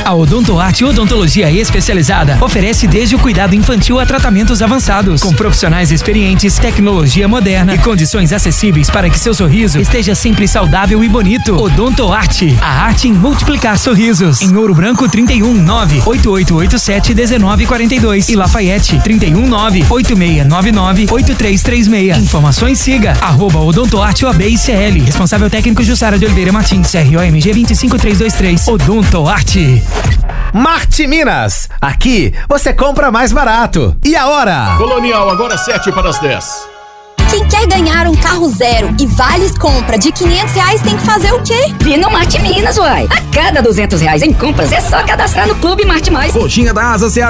A Odontoarte Odontologia Especializada oferece desde o cuidado infantil a tratamentos avançados, com profissionais experientes, tecnologia moderna e condições acessíveis para que seu sorriso esteja sempre saudável e bonito. Odontoarte, a arte em multiplicar sorrisos. Em Ouro Branco 31 98887 1942 e Lafayette 31 98699 8336. Informações siga @Odontoarte OAB-ICL. Responsável técnico Jussara de Oliveira Martins, CROMG 25323. Odontoarte. Marte Minas, aqui você compra mais barato. E a hora? Colonial, agora 7:10. Quem quer ganhar um carro zero e vales compra de R$500 tem que fazer o quê? Vi no Marte Minas, uai. A cada R$200 em compras é só cadastrar no Clube Marte Mais. Coxinha da Asa